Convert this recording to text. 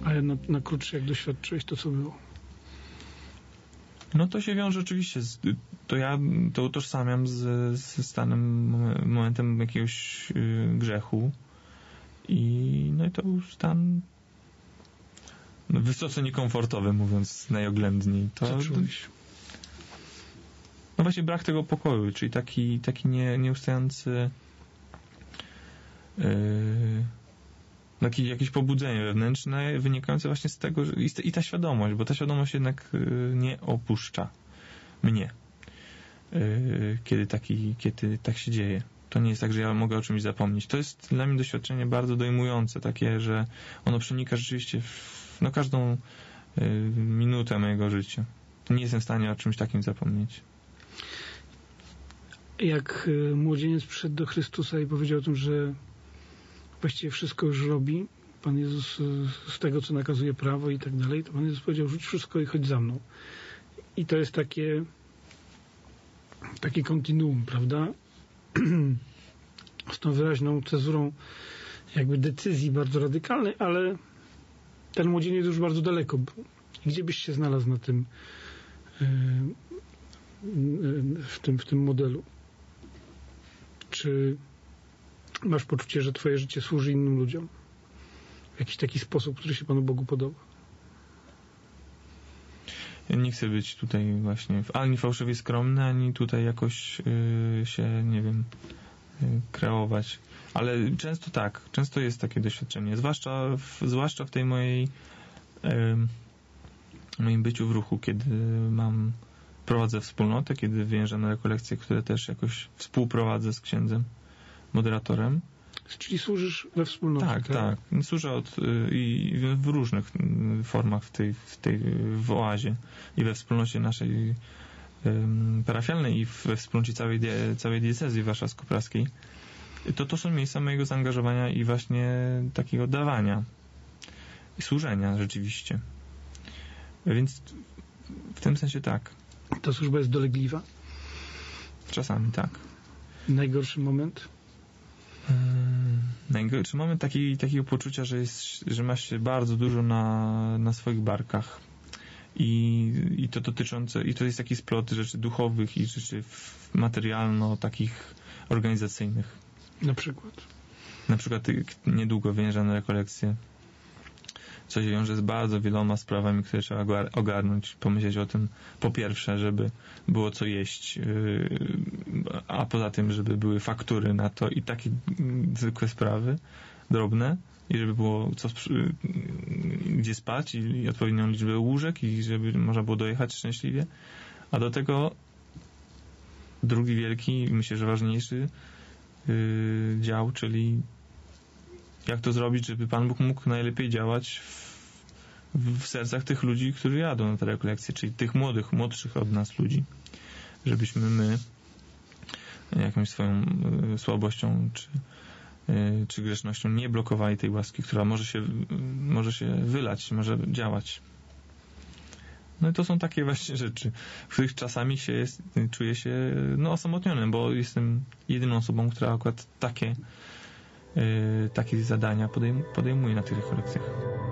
Ale na krótsze, jak doświadczyłeś, to co było? No to się wiąże oczywiście ja to utożsamiam z stanem, momentem jakiegoś grzechu i to już stan wysoce niekomfortowy, mówiąc najoględniej. Co czułeś? No właśnie brak tego pokoju, czyli taki nieustający jakieś pobudzenie wewnętrzne wynikające właśnie z tego, że i ta świadomość, bo ta świadomość jednak nie opuszcza mnie, kiedy tak się dzieje. To nie jest tak, że ja mogę o czymś zapomnieć. To jest dla mnie doświadczenie bardzo dojmujące, takie, że ono przenika rzeczywiście w każdą minutę mojego życia. Nie jestem w stanie o czymś takim zapomnieć. Jak młodzieniec przyszedł do Chrystusa i powiedział o tym, że właściwie wszystko już robi, Pan Jezus z tego, co nakazuje prawo i tak dalej, to Pan Jezus powiedział, rzuć wszystko i chodź za mną. I to jest takie kontinuum, prawda? Z tą wyraźną cezurą jakby decyzji bardzo radykalnej, ale ten młodzieniec już bardzo daleko był. I gdzie byś się znalazł na tym w tym modelu? Czy masz poczucie, że twoje życie służy innym ludziom? W jakiś taki sposób, który się Panu Bogu podoba? Ja nie chcę być tutaj właśnie ani fałszywie skromny, ani tutaj jakoś się, nie wiem, kreować. Ale często jest takie doświadczenie. Zwłaszcza w tej moim byciu w ruchu, kiedy prowadzę wspólnotę, kiedy wyjeżdżam na rekolekcje, które też jakoś współprowadzę z księdzem, moderatorem. Czyli służysz we wspólnocie, tak? Służę i w różnych formach w oazie i we wspólnocie naszej parafialnej i we wspólnocie całej diecezji warszawsko-praskiej. To są miejsca mojego zaangażowania i właśnie takiego dawania i służenia rzeczywiście. Więc w tym sensie tak. Ta służba jest dolegliwa? Czasami tak. Najgorszy moment? Najgorszy moment takiego poczucia, że masz się bardzo dużo na swoich barkach. I to dotyczące, i to jest taki splot rzeczy duchowych i rzeczy materialno, takich organizacyjnych. Na przykład? Na przykład niedługo wyjeżdżam na rekolekcje, co się wiąże z bardzo wieloma sprawami, które trzeba ogarnąć, pomyśleć o tym, po pierwsze, żeby było co jeść, a poza tym, żeby były faktury na to i takie zwykłe sprawy, drobne, i żeby było gdzie spać i odpowiednią liczbę łóżek i żeby można było dojechać szczęśliwie. A do tego drugi wielki, myślę, że ważniejszy dział, czyli jak to zrobić, żeby Pan Bóg mógł najlepiej działać w sercach tych ludzi, którzy jadą na te rekolekcje, czyli tych młodszych od nas ludzi. Żebyśmy my jakąś swoją słabością czy grzesznością nie blokowali tej łaski, która może się wylać, może działać. No i to są takie właśnie rzeczy, w których czasami czuję się osamotnionym, bo jestem jedyną osobą, która akurat takie zadania podejmuje na tych rekolekcjach.